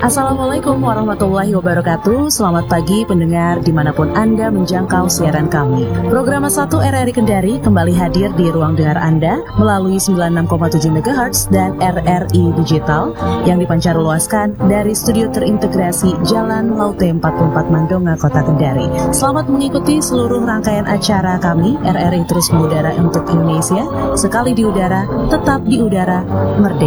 Assalamualaikum warahmatullahi wabarakatuh. Selamat pagi pendengar dimanapun Anda menjangkau siaran kami. Program 1 RRI Kendari kembali hadir di ruang dengar Anda melalui 96,7 MHz dan RRI Digital yang dipancarluaskan dari studio terintegrasi Jalan Laute 44 Mandonga, Kota Kendari. Selamat mengikuti seluruh rangkaian acara kami. RRI terus mengudara untuk Indonesia. Sekali di udara, tetap di udara, merdeka.